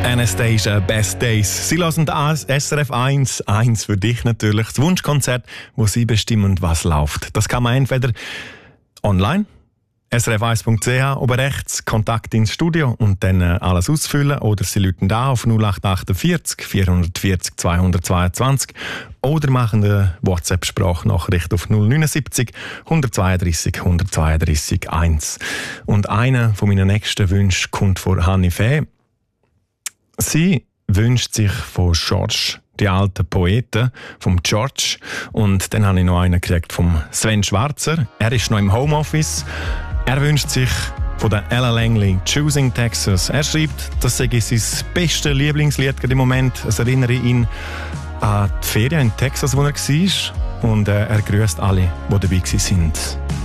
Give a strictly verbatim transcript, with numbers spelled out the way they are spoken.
Anastasia, Best Days. Sie hören S R F eins, eins für dich natürlich. Das Wunschkonzert, wo Sie bestimmen, was läuft. Das kann man entweder online, S R F eins punkt c h, oben rechts, Kontakt ins Studio und dann äh, alles ausfüllen. Oder Sie rufen da auf null acht achtundvierzig, vierhundertvierzig, zweihundertzweiundzwanzig oder machen eine WhatsApp-Sprachnachricht auf null neunundsiebzig, hundertzweiunddreißig, hundertzweiunddreißig, eins. Und einer von meinen nächsten Wünschen kommt von Hanni Fee. Sie wünscht sich von George, die alten Poeten, vom George. Und dann habe ich noch einen gekriegt vom Sven Schwarzer. Er ist noch im Homeoffice. Er wünscht sich von der Ella Langley «Choosing Texas». Er schreibt, das sei sein bestes Lieblingslied im Moment. Es erinnere ihn an die Ferien in Texas, wo er war. Und äh, er grüßt alle, die dabei waren.